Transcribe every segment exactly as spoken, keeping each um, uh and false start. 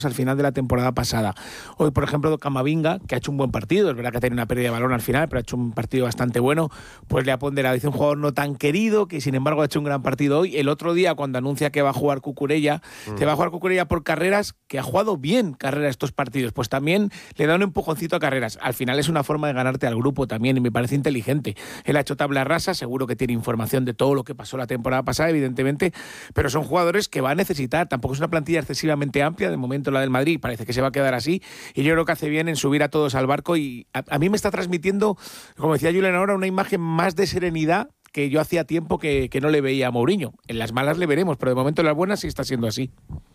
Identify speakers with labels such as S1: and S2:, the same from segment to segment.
S1: al final de la temporada pasada. Hoy, por ejemplo, Camavinga, que ha hecho un buen partido, es verdad que ha tenido una pérdida de balón al final, pero ha hecho un partido bastante bueno, pues le ha ponderado. Dice un jugador no tan querido, que sin embargo ha hecho un gran partido hoy. El otro día, cuando anuncia que va a jugar Cucurella, mm. que va a jugar Cucurella por Carreras, que ha jugado bien Carreras estos partidos, pues también le da un empujoncito a Carreras. Al final es una forma de ganarte al grupo también, y me parece inteligente. Él ha hecho tabla rasa, seguro que tiene información de todo lo que pasó la temporada pasada, evidentemente, pero son jugadores que va a necesitar. Tampoco es una plantilla excesivamente amplia, de momento la del Madrid parece que se va a quedar así, y yo creo que hace bien en subir a todos al barco, y a, a mí me está transmitiendo, como decía Julen ahora, una imagen más de serenidad que yo hacía tiempo que, que no le veía a Mourinho. En las malas le veremos, pero de momento en las buenas sí está siendo así.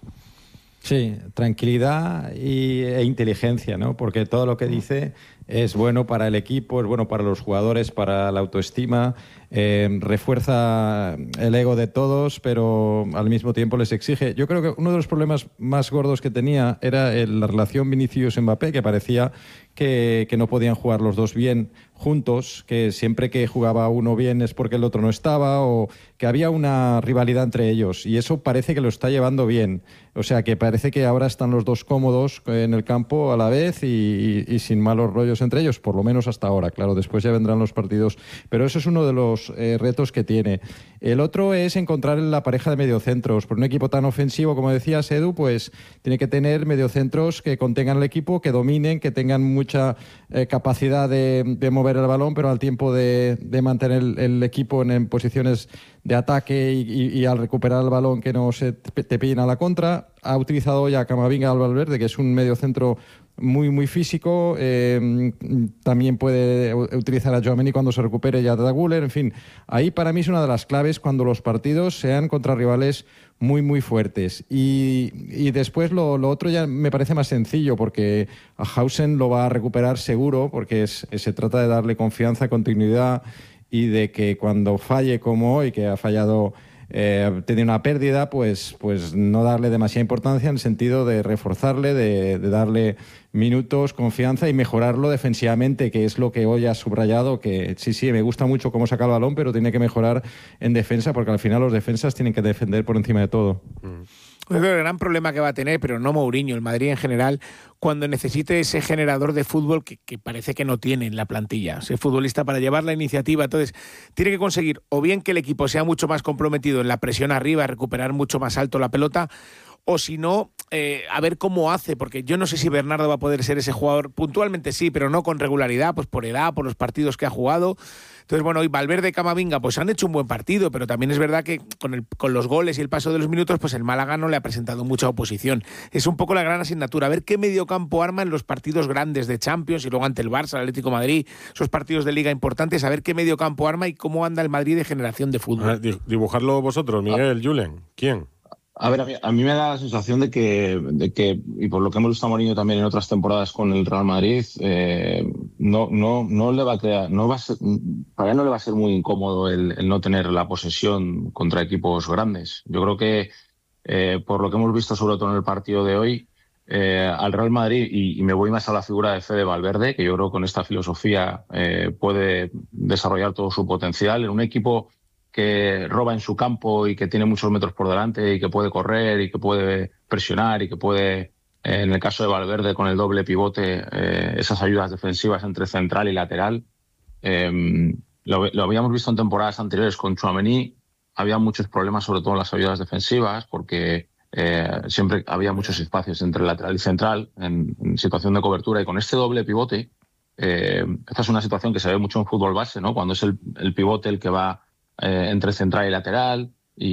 S2: Sí, tranquilidad y, e inteligencia, ¿no? Porque todo lo que dice es bueno para el equipo, es bueno para los jugadores, para la autoestima, eh, refuerza el ego de todos, pero al mismo tiempo les exige. Yo creo que uno de los problemas más gordos que tenía era el, la relación Vinicius-Mbappé, que parecía que, que no podían jugar los dos bien juntos, que siempre que jugaba uno bien es porque el otro no estaba, o que había una rivalidad entre ellos, y eso parece que lo está llevando bien. O sea, que parece que ahora están los dos cómodos en el campo a la vez y, y, y sin malos rollos entre ellos, por lo menos hasta ahora. Claro, después ya vendrán los partidos, pero eso es uno de los eh, retos que tiene. El otro es encontrar la pareja de mediocentros. Por un equipo tan ofensivo, como decías, Edu, pues tiene que tener mediocentros que contengan el equipo, que dominen, que tengan mucha eh, capacidad de, de mover el balón, pero al tiempo de, de mantener el, el equipo en, en posiciones de ataque y, y, y al recuperar el balón que no se te, te pillen a la contra. Ha utilizado ya a Camavinga al Valverde, que es un mediocentro muy muy físico, eh, también puede utilizar a Tchouaméni cuando se recupere, y a Arda Güler, en fin, ahí para mí es una de las claves cuando los partidos sean contra rivales muy muy fuertes. Y, y después lo, lo otro ya me parece más sencillo, porque a Hausen lo va a recuperar seguro, porque es, se trata de darle confianza, continuidad, y de que cuando falle como hoy, que ha fallado, eh, tiene una pérdida, pues, pues no darle demasiada importancia, en el sentido de reforzarle, de, de darle minutos, confianza y mejorarlo defensivamente, que es lo que hoy ha subrayado, que sí, sí, me gusta mucho cómo saca el balón, pero tiene que mejorar en defensa, porque al final los defensas tienen que defender por encima de todo.
S1: Mm. El gran problema que va a tener, pero no Mourinho, el Madrid en general, cuando necesite ese generador de fútbol que, que parece que no tiene en la plantilla, ese futbolista para llevar la iniciativa. Entonces, tiene que conseguir o bien que el equipo sea mucho más comprometido en la presión arriba, recuperar mucho más alto la pelota, o si no, eh, a ver cómo hace, porque yo no sé si Bernardo va a poder ser ese jugador, puntualmente sí, pero no con regularidad, pues por edad, por los partidos que ha jugado. Entonces, bueno, hoy Valverde y Camavinga pues han hecho un buen partido, pero también es verdad que con, el, con los goles y el paso de los minutos, pues el Málaga no le ha presentado mucha oposición. Es un poco la gran asignatura, a ver qué mediocampo arma en los partidos grandes de Champions y luego ante el Barça, el Atlético de Madrid, esos partidos de Liga importantes, a ver qué mediocampo arma y cómo anda el Madrid de generación de fútbol.
S3: Ver, dibujarlo vosotros, Miguel, Julen, ¿quién?
S4: A ver, a mí, a mí me da la sensación de que, de que, y por lo que hemos visto a Mourinho también en otras temporadas con el Real Madrid, eh, no, no, no le va a crear, no va a ser, para él no le va a ser muy incómodo el, el no tener la posesión contra equipos grandes. Yo creo que, eh, por lo que hemos visto sobre todo en el partido de hoy, eh, al Real Madrid, y, y me voy más a la figura de Fede Valverde, que yo creo que con esta filosofía eh, puede desarrollar todo su potencial en un equipo que roba en su campo y que tiene muchos metros por delante y que puede correr y que puede presionar y que puede, en el caso de Valverde, con el doble pivote, eh, esas ayudas defensivas entre central y lateral. Eh, lo, lo habíamos visto en temporadas anteriores con Tchouaméni. Había muchos problemas, sobre todo en las ayudas defensivas, porque eh, siempre había muchos espacios entre lateral y central en, en situación de cobertura. Y con este doble pivote, eh, esta es una situación que se ve mucho en fútbol base, ¿no? Cuando es el, el pivote el que va Eh, entre central y lateral,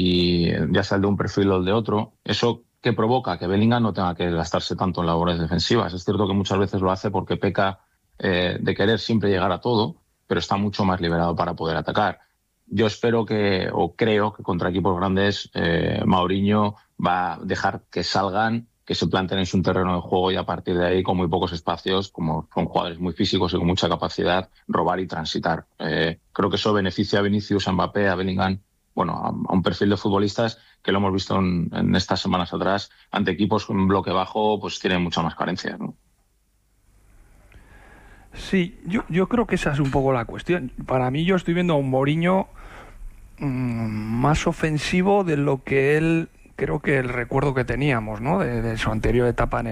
S4: y ya sea el de un perfil o el de otro. Eso que provoca que Bellingham no tenga que gastarse tanto en labores defensivas. Es cierto que muchas veces lo hace porque peca eh, de querer siempre llegar a todo, pero está mucho más liberado para poder atacar. Yo espero que, o creo que contra equipos grandes, eh, Mourinho va a dejar que salgan, que se planteen en su terreno de juego, y a partir de ahí, con muy pocos espacios, como son jugadores muy físicos y con mucha capacidad, robar y transitar. Eh, creo que eso beneficia a Vinicius, a Mbappé, a Bellingham, bueno, a, a un perfil de futbolistas que lo hemos visto en, en estas semanas atrás, ante equipos con un bloque bajo, pues tienen mucha más carencia, ¿no?
S5: Sí, yo, yo creo que esa es un poco la cuestión. Para mí, yo estoy viendo a un Mourinho mmm, más ofensivo de lo que él creo que el recuerdo que teníamos, ¿no? de, de su anterior etapa en el